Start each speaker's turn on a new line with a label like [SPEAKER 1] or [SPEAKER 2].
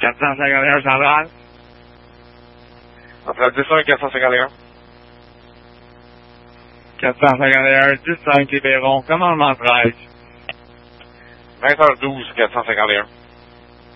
[SPEAKER 1] 451 central.
[SPEAKER 2] Entre 10 et 451.
[SPEAKER 1] 451, 15 Libéron, commandement 13.
[SPEAKER 2] 20h12, 451.